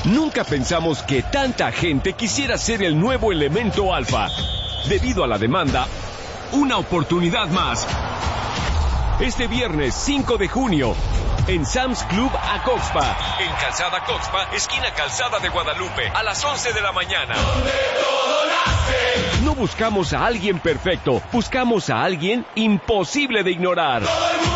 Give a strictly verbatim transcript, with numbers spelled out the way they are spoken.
Nunca pensamos que tanta gente quisiera ser el nuevo elemento alfa. Debido a la demanda, una oportunidad más. Este viernes cinco de junio, en Sam's Club Acoxpa, en Calzada Acoxpa, esquina Calzada de Guadalupe, a las once de la mañana. Donde todo nace. No buscamos a alguien perfecto, buscamos a alguien imposible de ignorar.